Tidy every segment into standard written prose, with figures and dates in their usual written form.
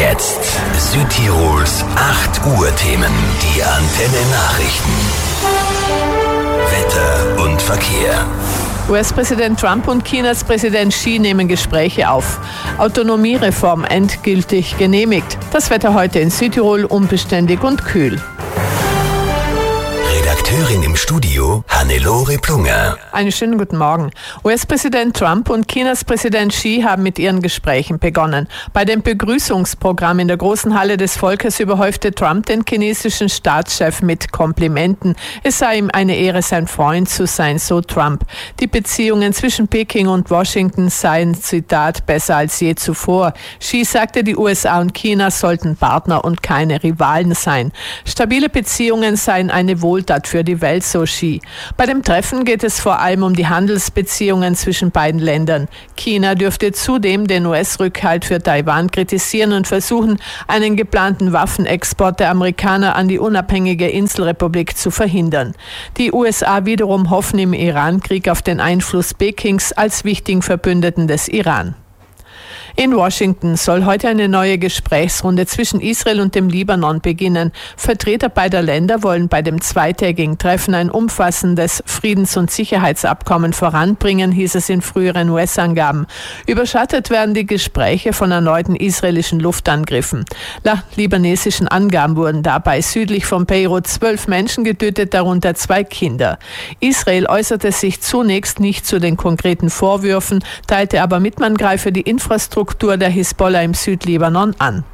Jetzt Südtirols 8 Uhr Themen. Die Antenne Nachrichten. Wetter und Verkehr. US-Präsident Trump und Chinas Präsident Xi nehmen Gespräche auf. Autonomiereform endgültig genehmigt. Das Wetter heute in Südtirol unbeständig und kühl. Redakteurin im Studio Hannelore Plunger. Einen schönen guten Morgen. US-Präsident Trump und Chinas Präsident Xi haben mit ihren Gesprächen begonnen. Bei dem Begrüßungsprogramm in der großen Halle des Volkes überhäufte Trump den chinesischen Staatschef mit Komplimenten. Es sei ihm eine Ehre, sein Freund zu sein, so Trump. Die Beziehungen zwischen Peking und Washington seien, Zitat, besser als je zuvor. Xi sagte, die USA und China sollten Partner und keine Rivalen sein. Stabile Beziehungen seien eine Wohltat für die Welt, so Xi. Bei dem Treffen geht es vor allem um die Handelsbeziehungen zwischen beiden Ländern. China dürfte zudem den US-Rückhalt für Taiwan kritisieren und versuchen, einen geplanten Waffenexport der Amerikaner an die unabhängige Inselrepublik zu verhindern. Die USA wiederum hoffen im Iran-Krieg auf den Einfluss Pekings als wichtigen Verbündeten des Iran. In Washington soll heute eine neue Gesprächsrunde zwischen Israel und dem Libanon beginnen. Vertreter beider Länder wollen bei dem zweitägigen Treffen ein umfassendes Friedens- und Sicherheitsabkommen voranbringen, hieß es in früheren US-Angaben. Überschattet werden die Gespräche von erneuten israelischen Luftangriffen. Nach libanesischen Angaben wurden dabei südlich von Beirut 12 Menschen getötet, darunter 2 Kinder. Israel äußerte sich zunächst nicht zu den konkreten Vorwürfen, teilte aber mit, man greife die Infrastruktur der Hisbollah im Südlibanon an.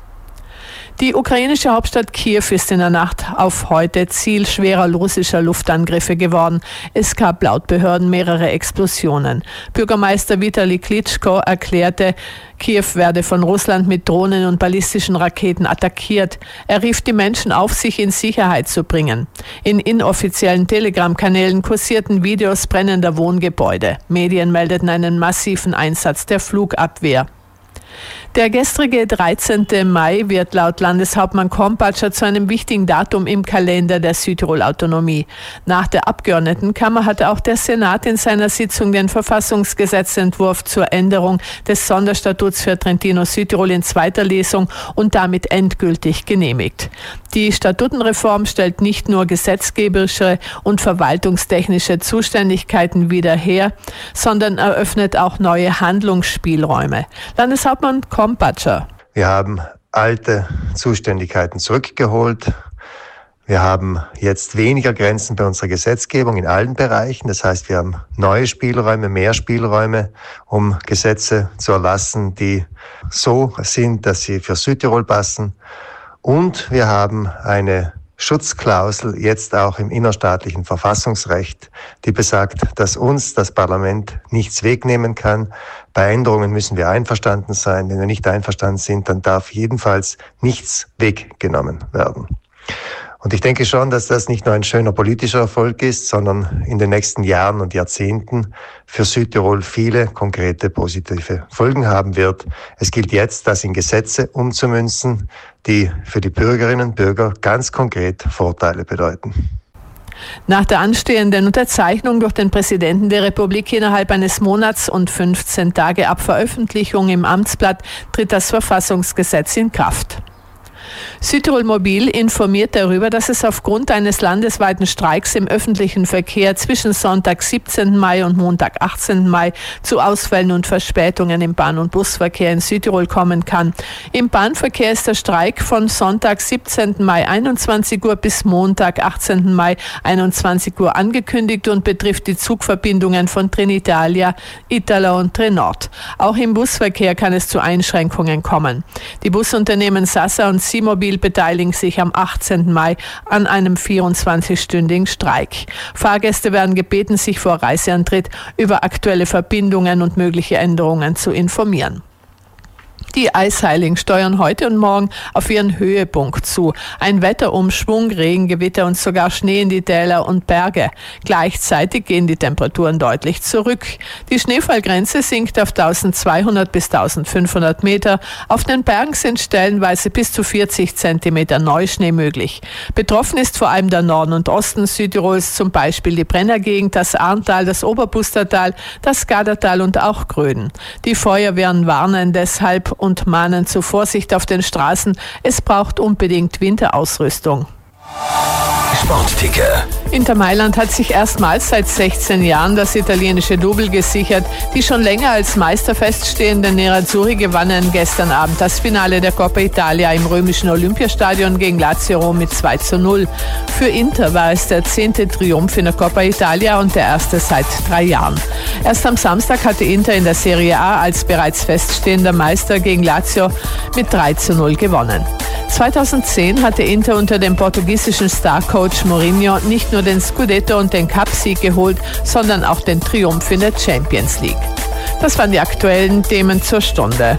Die ukrainische Hauptstadt Kiew ist in der Nacht auf heute Ziel schwerer russischer Luftangriffe geworden. Es gab laut Behörden mehrere Explosionen. Bürgermeister Vitali Klitschko erklärte, Kiew werde von Russland mit Drohnen und ballistischen Raketen attackiert. Er rief die Menschen auf, sich in Sicherheit zu bringen. In inoffiziellen Telegram-Kanälen kursierten Videos brennender Wohngebäude. Medien meldeten einen massiven Einsatz der Flugabwehr. Der gestrige 13. Mai wird laut Landeshauptmann Kompatscher zu einem wichtigen Datum im Kalender der Südtirol-Autonomie. Nach der Abgeordnetenkammer hatte auch der Senat in seiner Sitzung den Verfassungsgesetzentwurf zur Änderung des Sonderstatuts für Trentino-Südtirol in zweiter Lesung und damit endgültig genehmigt. Die Statutenreform stellt nicht nur gesetzgeberische und verwaltungstechnische Zuständigkeiten wieder her, sondern eröffnet auch neue Handlungsspielräume. Landeshauptmann Kompatscher. Wir haben alte Zuständigkeiten zurückgeholt. Wir haben jetzt weniger Grenzen bei unserer Gesetzgebung in allen Bereichen. Das heißt, wir haben neue Spielräume, mehr Spielräume, um Gesetze zu erlassen, die so sind, dass sie für Südtirol passen. Und wir haben eine Schutzklausel jetzt auch im innerstaatlichen Verfassungsrecht, die besagt, dass uns das Parlament nichts wegnehmen kann. Bei Änderungen müssen wir einverstanden sein. Wenn wir nicht einverstanden sind, dann darf jedenfalls nichts weggenommen werden. Und ich denke schon, dass das nicht nur ein schöner politischer Erfolg ist, sondern in den nächsten Jahren und Jahrzehnten für Südtirol viele konkrete positive Folgen haben wird. Es gilt jetzt, das in Gesetze umzumünzen, die für die Bürgerinnen und Bürger ganz konkret Vorteile bedeuten. Nach der anstehenden Unterzeichnung durch den Präsidenten der Republik innerhalb eines Monats und 15 Tage ab Veröffentlichung im Amtsblatt tritt das Verfassungsgesetz in Kraft. Südtirol Mobil informiert darüber, dass es aufgrund eines landesweiten Streiks im öffentlichen Verkehr zwischen Sonntag 17. Mai und Montag 18. Mai zu Ausfällen und Verspätungen im Bahn- und Busverkehr in Südtirol kommen kann. Im Bahnverkehr ist der Streik von Sonntag 17. Mai 21 Uhr bis Montag 18. Mai 21 Uhr angekündigt und betrifft die Zugverbindungen von Trenitalia, Itala und Trenord. Auch im Busverkehr kann es zu Einschränkungen kommen. Die Busunternehmen Sasa und Mobil beteiligen sich am 18. Mai an einem 24-stündigen Streik. Fahrgäste werden gebeten, sich vor Reiseantritt über aktuelle Verbindungen und mögliche Änderungen zu informieren. Die Eisheiligen steuern heute und morgen auf ihren Höhepunkt zu. Ein Wetterumschwung, Regen, Gewitter und sogar Schnee in die Täler und Berge. Gleichzeitig gehen die Temperaturen deutlich zurück. Die Schneefallgrenze sinkt auf 1200 bis 1500 Meter. Auf den Bergen sind stellenweise bis zu 40 Zentimeter Neuschnee möglich. Betroffen ist vor allem der Norden und Osten Südtirols, zum Beispiel die Brennergegend, das Arntal, das Oberpustertal, das Gadertal und auch Gröden. Die Feuerwehren warnen deshalb und mahnen zur Vorsicht auf den Straßen. Es braucht unbedingt Winterausrüstung. Sportticker. Inter Mailand hat sich erstmals seit 16 Jahren das italienische Double gesichert. Die schon länger als Meister feststehenden Nerazzurri gewannen gestern Abend das Finale der Coppa Italia im römischen Olympiastadion gegen Lazio Rom mit 2:0. Für Inter war es der 10. Triumph in der Coppa Italia und der erste seit 3 Jahren. Erst am Samstag hatte Inter in der Serie A als bereits feststehender Meister gegen Lazio mit 3:0 gewonnen. 2010 hatte Inter unter dem portugiesischen Star-Coach Mourinho nicht nur den Scudetto und den Cup-Sieg geholt, sondern auch den Triumph in der Champions League. Das waren die aktuellen Themen zur Stunde.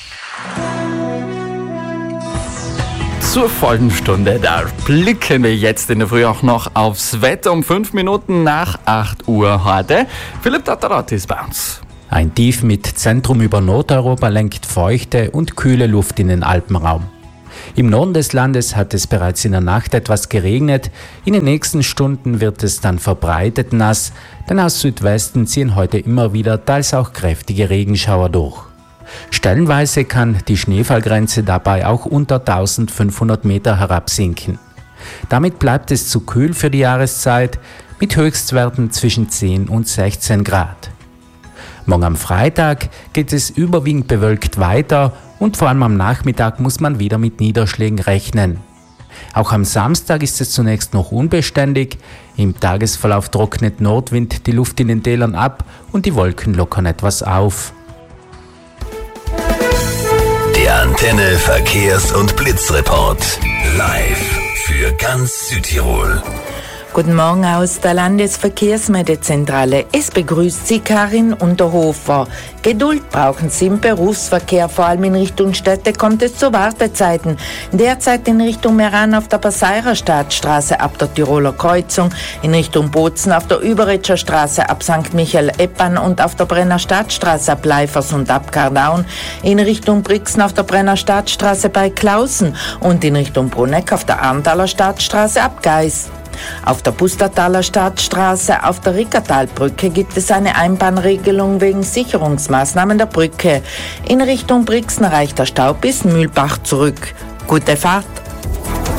Zur vollen Stunde, da blicken wir jetzt in der Früh auch noch aufs Wetter um 5 Minuten nach 8 Uhr heute. Philipp Tattarott ist bei uns. Ein Tief mit Zentrum über Nordeuropa lenkt feuchte und kühle Luft in den Alpenraum. Im Norden des Landes hat es bereits in der Nacht etwas geregnet. In den nächsten Stunden wird es dann verbreitet nass, denn aus Südwesten ziehen heute immer wieder teils auch kräftige Regenschauer durch. Stellenweise kann die Schneefallgrenze dabei auch unter 1500 Meter herabsinken. Damit bleibt es zu kühl für die Jahreszeit mit Höchstwerten zwischen 10 und 16 Grad. Morgen am Freitag geht es überwiegend bewölkt weiter und vor allem am Nachmittag muss man wieder mit Niederschlägen rechnen. Auch am Samstag ist es zunächst noch unbeständig. Im Tagesverlauf trocknet Nordwind die Luft in den Tälern ab und die Wolken lockern etwas auf. Der Antenne Verkehrs- und Blitzreport. Live für ganz Südtirol. Guten Morgen aus der Landesverkehrsmeldezentrale. Es begrüßt Sie Karin Unterhofer. Geduld brauchen Sie im Berufsverkehr. Vor allem in Richtung Städte kommt es zu Wartezeiten. Derzeit in Richtung Meran auf der Passeirer Staatsstraße ab der Tiroler Kreuzung, in Richtung Bozen auf der Überretscher Straße ab St. Michael-Eppan und auf der Brenner Stadtstraße ab Leifers und ab Kardaun, in Richtung Brixen auf der Brenner Stadtstraße bei Klausen und in Richtung Bruneck auf der Arntaler Stadtstraße ab Geist. Auf der Pustertaler Stadtstraße auf der Rickertalbrücke gibt es eine Einbahnregelung wegen Sicherungsmaßnahmen der Brücke. In Richtung Brixen reicht der Stau bis Mühlbach zurück. Gute Fahrt!